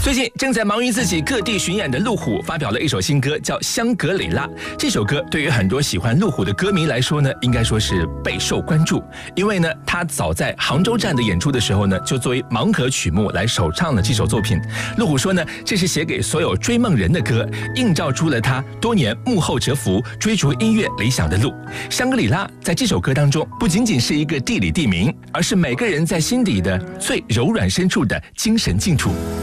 最近正在忙于自己各地巡演的路虎发表了一首新歌，叫《香格里拉》。这首歌对于很多喜欢路虎的歌迷来说呢，应该说是备受关注，因为呢，他早在杭州站的演出的时候呢，就作为盲盒曲目来首唱了这首作品。路虎说呢，这是写给所有追梦人的歌，映照出了他多年幕后蛰伏、追逐音乐理想的路。香格里拉在这首歌当中，不仅仅是一个地理地名，而是每个人在心底的最柔软深处的精神净土。